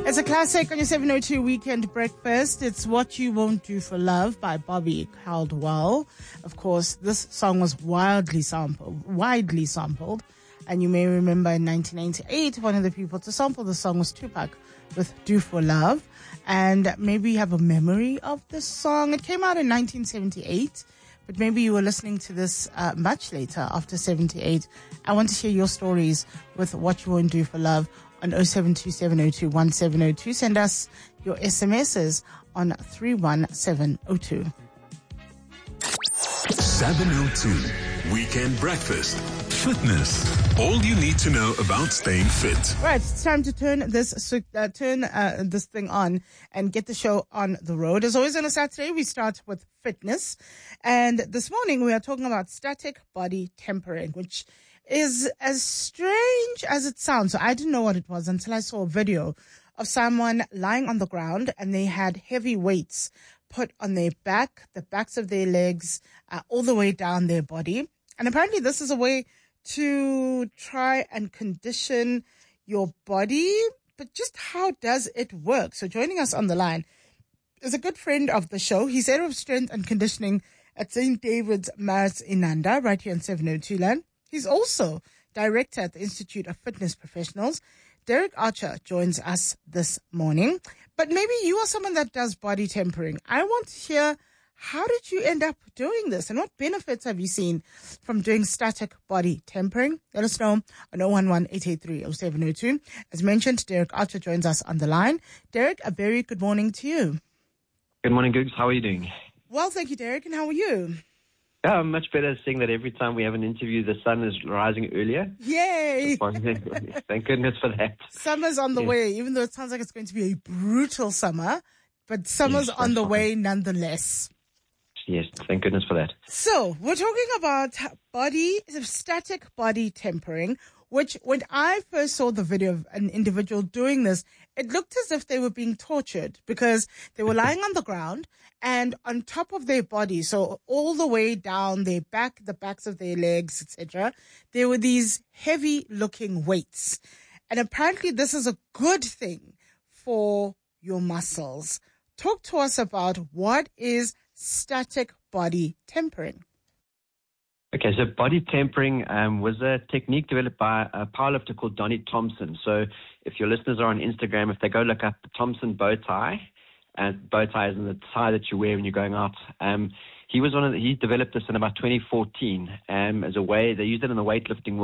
It's a classic on your 702 Weekend Breakfast. It's What You Won't Do for Love by Bobby Caldwell. Of course, this song was widely sampled. And you may remember in 1998, one of the people to sample the song was Tupac with Do For Love. And maybe you have a memory of this song. It came out in 1978, but maybe you were listening to this much later, after 78. I want to hear your stories with What You Won't Do for Love on 0727021702. Send us your SMSs on 31702. 702 Weekend Breakfast. Fitness. All you need to know about staying fit. Right, it's time to turn this thing on and get the show on the road. As always on a Saturday, we start with fitness. And this morning we are talking about static body tempering, which is as strange as it sounds. So I didn't know what it was until I saw a video of someone lying on the ground and they had heavy weights put on their back, the backs of their legs, all the way down their body. And apparently this is a way to try and condition your body. But just how does it work? So joining us on the line is a good friend of the show. He's head of strength and conditioning at St. David's Maris Inanda, right here in 702 Land. He's also director at the Institute of Fitness Professionals. Derek Archer joins us this morning. But maybe you are someone that does body tempering. I want to hear, how did you end up doing this? And what benefits have you seen from doing static body tempering? Let us know on 011-883-0702. As mentioned, Derek Archer joins us on the line. Derek, a very good morning to you. Good morning, Googs. How are you doing? Well, thank you, Derek. And how are you? Yeah, I'm much better, seeing that every time we have an interview, the sun is rising earlier. Yay! Thank goodness for that. Summer's on the way, even though it sounds like it's going to be a brutal summer, but summer's on the way nonetheless. Yes, thank goodness for that. So, we're talking about static body tempering, which when I first saw the video of an individual doing this, it looked as if they were being tortured because they were lying on the ground and on top of their body, so all the way down their back, the backs of their legs, etc., there were these heavy-looking weights. And apparently this is a good thing for your muscles. Talk to us about what is static body tempering. Okay, so body tempering was a technique developed by a powerlifter called Donnie Thompson. So if your listeners are on Instagram, if they go look up the Thompson bow tie, and bow tie is in the tie that you wear when you're going out, he developed this in about 2014 as a way, they used it in the weightlifting